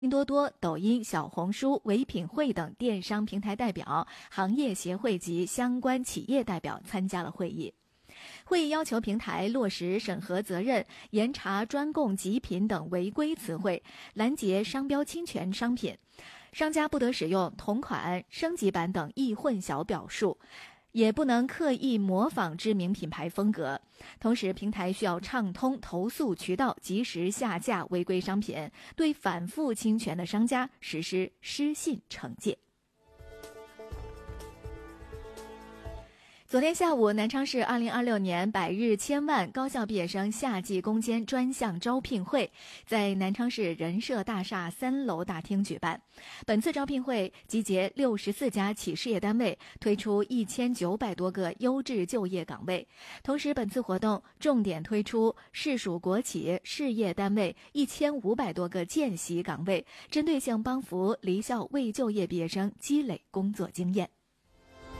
拼多多、抖音、小红书、唯品会等电商平台代表、行业协会及相关企业代表参加了会议。会议要求平台落实审核责任，严查专供极品等违规词汇，拦截商标侵权商品。商家不得使用同款、升级版等易混淆表述，也不能刻意模仿知名品牌风格。同时，平台需要畅通投诉渠道，及时下架违规商品，对反复侵权的商家实施失信惩戒。昨天下午，南昌市2026年百日千万高校毕业生夏季攻坚专项招聘会在南昌市人社大厦3楼大厅举办。本次招聘会集结64家企事业单位，推出1900多个优质就业岗位。同时，本次活动重点推出市属国企事业单位1500多个见习岗位，针对性帮扶离校未就业毕业生积累工作经验。